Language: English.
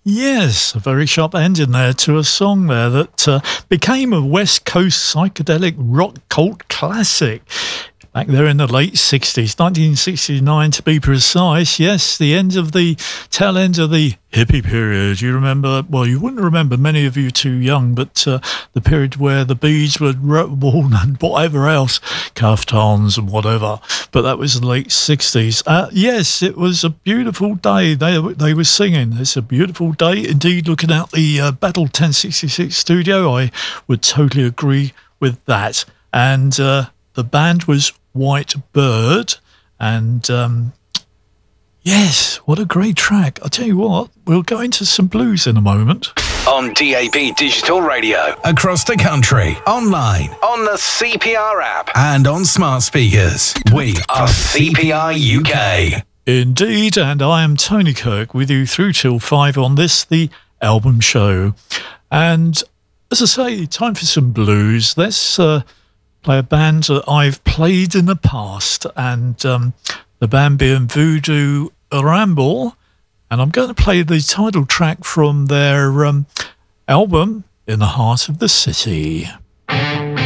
Yes, a very sharp ending there to a song there that became a West Coast psychedelic rock cult classic. Back there in the late 60s, 1969 to be precise. Yes, the tail end of the hippie period. You remember, well, you wouldn't remember, many of you too young, but the period where the bees were worn and whatever else, kaftans and whatever. But that was the late 60s. Yes, it was a beautiful day. They were singing. It's a beautiful day indeed. Looking out the Battle 1066 studio, I would totally agree with that. And the band was White Bird, and yes, what a great track. I'll tell you what, we'll go into some blues in a moment. On DAB Digital Radio, across the country, online, on the CPR app, and on smart speakers. We are CPR UK. Indeed, and I am Tony Kirk with you through till 5 on this, the album show. And as I say, time for some blues. Let's play a band that I've played in the past, and the band being Voodoo Ramble, and I'm going to play the title track from their album In the Heart of the City.